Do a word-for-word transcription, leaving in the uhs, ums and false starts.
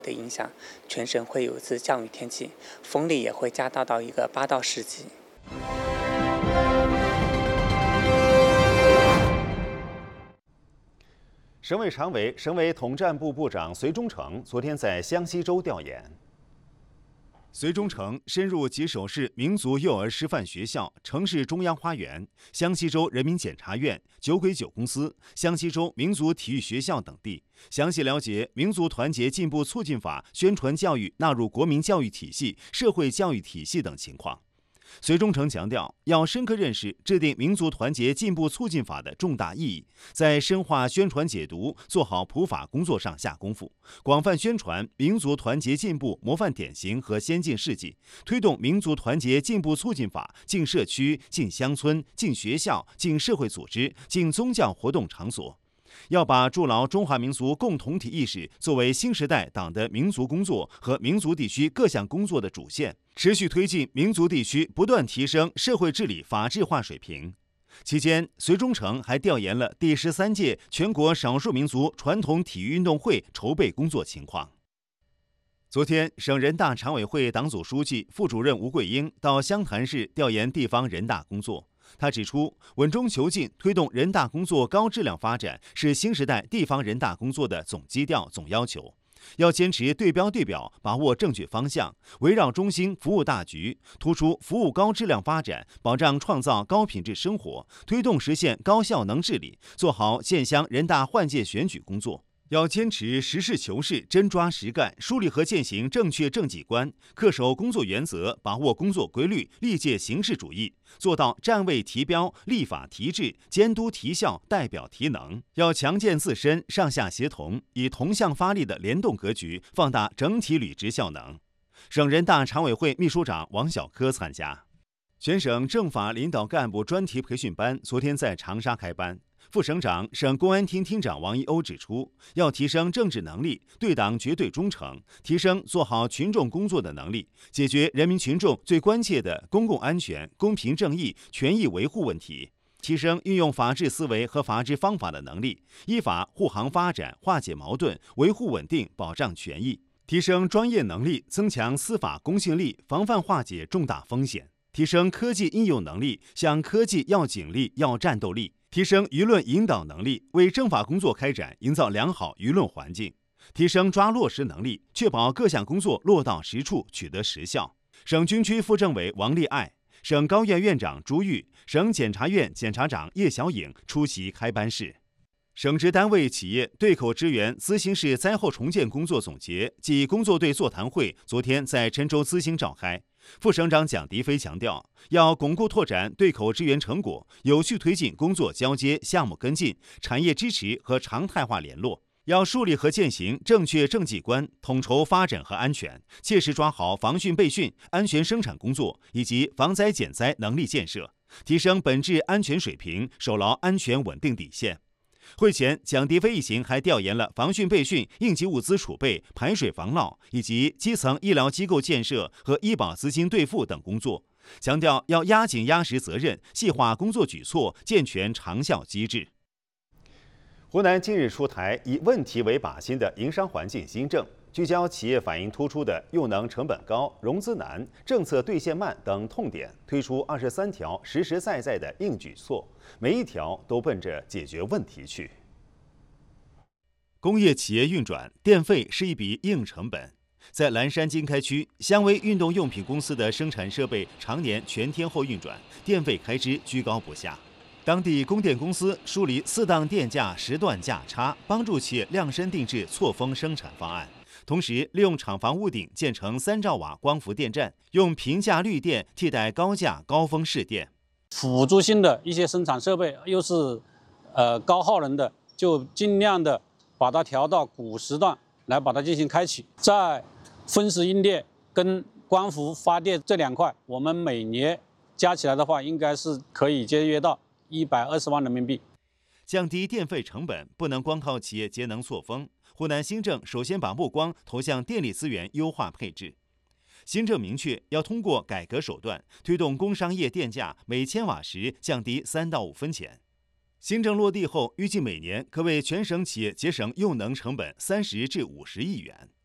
的影响，全省会有一次降雨天气，风力也会加大到一个八到十级。 省委常委、省委统战部部长隋忠诚昨天在湘西州调研。隋忠诚深入吉首市民族幼儿师范学校、城市中央花园、湘西州人民检察院、酒鬼酒公司、湘西州民族体育学校等地，详细了解民族团结进步促进法宣传教育纳入国民教育体系、社会教育体系等情况。隋忠诚强调，要深刻认识制定民族团结进步促进法的重大意义，在深化宣传解读、做好普法工作上下功夫，广泛宣传民族团结进步模范典型和先进事迹，推动民族团结进步促进法进社区、进乡村、进学校、进社会组织、进宗教活动场所。要把筑牢中华民族共同体意识作为新时代党的民族工作和民族地区各项工作的主线，持续推进民族地区不断提升社会治理法治化水平。期间，隋忠诚还调研了第十三届全国少数民族传统体育运动会筹备工作情况。昨天，省人大常委会党组书记、副主任吴桂英到湘潭市调研地方人大工作。他指出，稳中求进，推动人大工作高质量发展是新时代地方人大工作的总基调、总要求。要坚持对标对表，把握正确方向，围绕中心服务大局，突出服务高质量发展，保障创造高品质生活，推动实现高效能治理，做好县乡人大换届选举工作。要坚持实事求是、真抓实干，树立和践行正确政绩观，恪守工作原则，把握工作规律，力戒形式主义，做到站位提标、立法提质、监督提效、代表提能。要强健自身，上下协同，以同向发力的联动格局，放大整体履职效能。省人大常委会秘书长王小科参加。全省政法领导干部专题培训班昨天在长沙开班。副省长、省公安厅厅长王一欧指出，要提升政治能力，对党绝对忠诚，提升做好群众工作的能力，解决人民群众最关切的公共安全、公平正义、权益维护问题，提升运用法治思维和法治方法的能力，依法护航发展、化解矛盾、维护稳定、保障权益，提升专业能力，增强司法公信力，防范化解重大风险，提升科技应用能力，向科技要警力、要战斗力。提升舆论引导能力，为政法工作开展营造良好舆论环境；提升抓落实能力，确保各项工作落到实处，取得实效。省军区副政委王丽爱、省高院院长朱玉、省检察院检察长叶小颖出席开班式。省直单位企业对口支援资兴市灾后重建工作总结暨工作队座谈会昨天在郴州资兴召开。副省长蒋迪飞强调，要巩固拓展对口支援成果，有序推进工作交接、项目跟进、产业支持和常态化联络。要树立和践行正确政绩观，统筹发展和安全，切实抓好防汛备汛、安全生产工作以及防灾减灾能力建设，提升本质安全水平，守牢安全稳定底线。会前，蒋迪飞一行还调研了防汛备汛、应急物资储备、排水防涝以及基层医疗机构建设和医保资金兑付等工作，强调要压紧压实责任，细化工作举措，健全长效机制。湖南近日出台以问题为靶心的营商环境新政，聚焦企业反映突出的用能成本高、融资难、政策兑现慢等痛点，推出二十三条实实在在的硬举措，每一条都奔着解决问题去。工业企业运转，电费是一笔硬成本。在蓝山经开区，香威运动用品公司的生产设备常年全天候运转，电费开支居高不下。当地供电公司梳理四档电价时段价差，帮助企业量身定制错峰生产方案。同时，利用厂房屋顶建成三兆瓦光伏电站，用平价绿电替代高价高峰市电。 辅助性的一些生产设备又是呃高耗能的，就尽量的把它调到谷时段来把它进行开启。在分时应电跟光伏发电这两块，我们每年加起来的话，应该是可以节约到一百二十万人民币。 降低电费成本不能光靠企业节能错峰。湖南新政首先把目光投向电力资源优化配置。新政明确要通过改革手段，推动工商业电价每千瓦时降低三到五分钱。新政落地后，预计每年可为全省企业节省用能成本三十至五十亿元。